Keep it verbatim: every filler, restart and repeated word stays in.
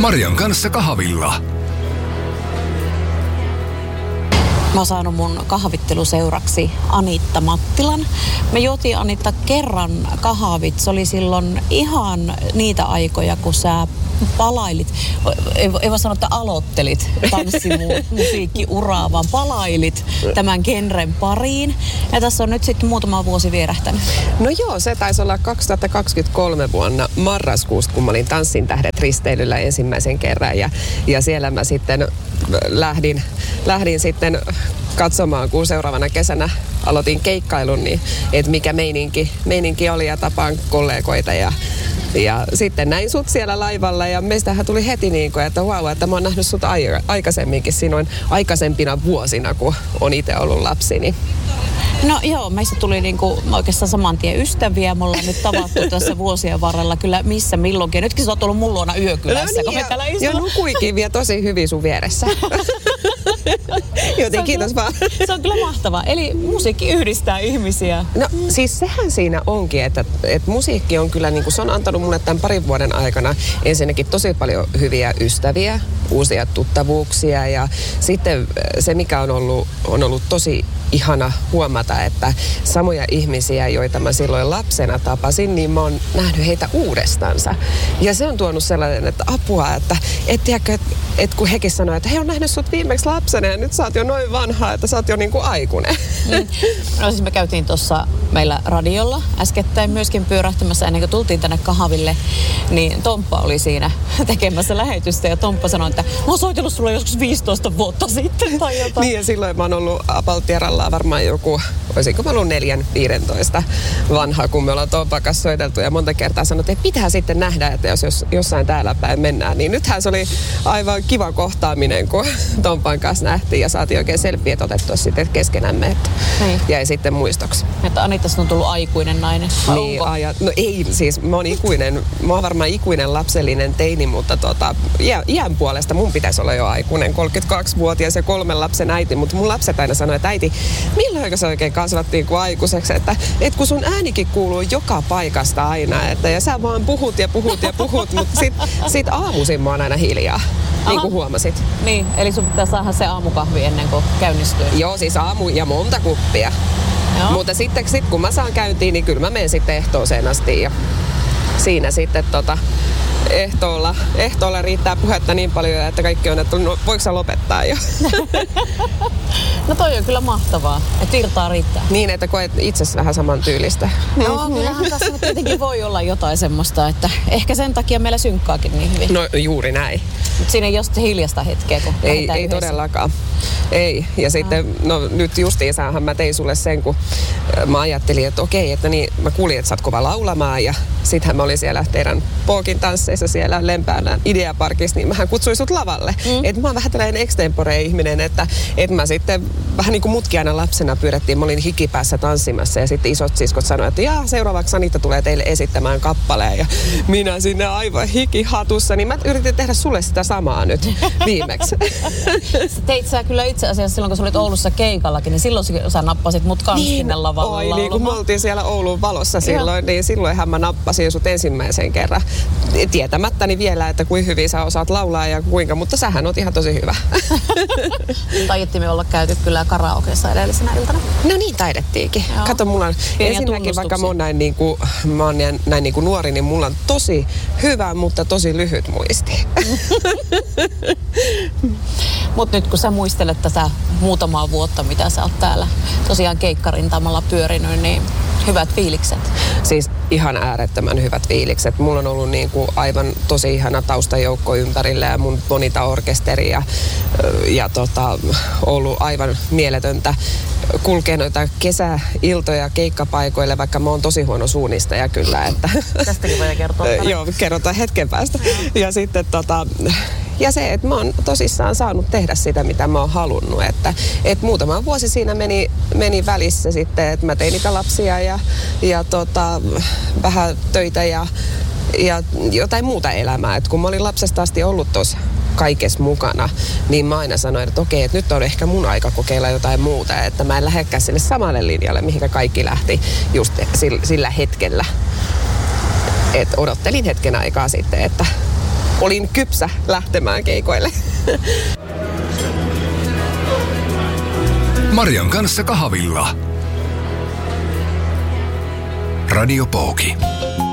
Marian kanssa kahvilla. Mä oon saanut mun kahvitteluseuraksi Anitta Mattilan. Me juotiin Anitta kerran kahvit. Se oli silloin ihan niitä aikoja, kun sä palailit. Ei, ei voi sanoa, että aloittelit tanssimusiikkiuraa, vaan palailit tämän genren pariin. Ja tässä on nyt sitten muutama vuosi vierähtänyt. No joo, se taisi olla kaksituhattakaksikymmentäkolme vuonna marraskuusta, kun mä olin Tanssin tähdet risteilyllä ensimmäisen kerran. Ja, ja siellä mä sitten lähdin, lähdin sitten katsomaan, kun seuraavana kesänä aloitin keikkailun, niin että mikä meininki, meininki oli ja tapaan kollegoita ja Ja sitten näin sut siellä laivalla ja meistähän tuli heti niin kuin, että vau, että mä oon nähnyt sut aikaisemminkin siinä aikaisempina vuosina, kun on itse ollut lapsi. Niin. No joo, meistä tuli niinku oikeastaan saman tien ystäviä. Me ollaan nyt tavattu tässä vuosien varrella kyllä missä milloinkin. Nytkin sä oot ollut mun luona yökylässä, no niin, kun me täällä istutaan. Ja nukuikin vielä tosi hyvin sun vieressä. Joten kiitos kyllä, vaan. Se on kyllä mahtavaa. Eli musiikki yhdistää ihmisiä. No siis sehän siinä onkin, että, että musiikki on kyllä, niin kuin se on antanut mulle tämän parin vuoden aikana ensinnäkin tosi paljon hyviä ystäviä, uusia tuttavuuksia ja sitten se, mikä on ollut, on ollut tosi ihana huomata, että samoja ihmisiä, joita mä silloin lapsena tapasin, niin mä oon nähnyt heitä uudestansa. Ja se on tuonut sellainen, että apua, että et tiedäkö, että et kun hekin sanoo, että he on nähnyt sut viimeksi lapsena ja nyt sä oot jo noin vanha, että sä oot jo niinku aikuinen. Mm. No siis me käytiin tuossa meillä radiolla äskettäin myöskin pyörähtämässä ennen kuin tultiin tänne kahville, niin Tomppa oli siinä tekemässä lähetystä ja Tomppa sanoi, että mä oon soitellut sulle joskus viisitoista vuotta sitten tai jotain. Niin ja silloin mä oon ollut Apaltieralla varmaan joku, olisinko mä ollut neljän, viidentoista vanha, kun me ollaan Tompan kanssa soiteltu ja monta kertaa sanottiin, että pitää sitten nähdä, että jos, jos jossain täällä päin mennään, niin nythän se oli aivan kiva kohtaaminen, kun Tompan kanssa nähtiin ja saatiin oikein selfieet otettua sitten keskenämme, että niin. Jäi sitten muistoksi. Että Anitasta on tullut aikuinen nainen. Niin, aja, no ei, siis mä oon ikuinen, mä oon varmaan ikuinen lapsellinen teini, mutta tota, iän, iän puolesta mun pitäisi olla jo aikuinen, kolmekymmentäkaksivuotias ja kolmen lapsen äiti, mutta mun lapset aina sanoo, että äiti, milloin sä oikein kasvattiin kuin aikuiseksi, että et kun sun äänikin kuuluu joka paikasta aina, että ja sä vaan puhut ja puhut ja puhut, mutta sit, sit aamuisin mä oon aina hiljaa, Aha. niin kuin huomasit. Niin, eli sun pitää saada se aamukahvi ennen kuin käynnistyy. Joo, siis aamu ja monta kuppia. Joo. Mutta sitten sit, kun mä saan käyntiin, niin kyllä mä menen sitten ehtooseen asti ja siinä sitten tota, ehtoolla, ehtoolla riittää puhetta niin paljon, että kaikki on, että no, voiko sä lopettaa jo? No toi on kyllä mahtavaa, että virtaa riittää. Niin, että koet itsesi vähän saman tyylistä. No kyllähän tässä nyt tietenkin voi olla jotain semmoista, että ehkä sen takia meillä synkkaakin niin hyvin. No juuri näin. Mutta siinä ei ole sitten hiljasta hetkeä, kun Ei, ei todellakaan. Ei. Ja ah. sitten, no nyt justiinsaanhan mä tein sulle sen, kun mä ajattelin, että okei, että niin, mä kuulin, että sä oot kova laulamaan ja sittenhän mä olin siellä teidän Pookin tansseissa siellä Lempäälän Ideaparkissa, niin mähän kutsuin sut lavalle. Mm. Että mä oon vähän tällainen extempore-ihminen, että, että mä sitten vähän niin kuin mutkin aina lapsena pyydettiin, mä olin hikipäässä tanssimassa ja sitten isot siskot sanoivat, että jaa, seuraavaksi Anitta tulee teille esittämään kappaleen ja minä sinne aivan hikihatussa, niin mä yritin tehdä sulle sitä samaa nyt viimeksi. Teit sä kyllä itse asiassa silloin, kun sä olit Oulussa keikallakin, niin silloin sä nappasit mut kans niin, sinne lavalle oi, niin kun me oltiin siellä Oulun valossa silloin, ja. niin silloinhan mä nappasin sut ensimmäisen kerran. Tietämättäni vielä, että kuinka hyvin sä osaat laulaa ja kuinka, mutta sähän oot ihan tosi hyvä. Taidettiin me olla käyty kyllä karaokeessa edellisenä iltana. No niin, taidettiinkin. Joo. Kato, mulla on pieniä ensinnäkin, vaikka mä oon näin, niin kuin, mä oon näin niin kuin nuori, niin mulla on tosi hyvä, mutta tosi lyhyt muisti. Mut nyt kun sä muistelet tätä muutamaa vuotta, mitä sä oot täällä tosiaan keikkarintamalla pyörinyt, niin hyvät fiilikset. Siis ihan äärettömän hyvät fiilikset. Mulla on ollut niin kuin aivan tosi ihana taustajoukko ympärillä ja mun Bonita-orkesteri ja, ja tota, ollut aivan mieletöntä kulkea noita kesäiltoja keikkapaikoille, vaikka mä oon tosi huono suunnistaja kyllä. Että tästäkin voi kertoa. Joo, kerrotaan hetken päästä. Ja sitten tota... Ja se, että mä oon tosissaan saanut tehdä sitä, mitä mä oon halunnut. Että, että muutama vuosi siinä meni, meni välissä sitten, että mä tein niitä lapsia ja, ja tota, vähän töitä ja, ja jotain muuta elämää. Että kun mä olin lapsesta asti ollut tuossa kaikessa mukana, niin mä aina sanoin, että okei, että nyt on ehkä mun aika kokeilla jotain muuta. Että mä en lähdekään sille samalle linjalle, mihinkä kaikki lähti just sillä hetkellä. Että odottelin hetken aikaa sitten, että olin kypsä lähtemään keikoille. Marian kanssa kahvilla. Radio Pooki.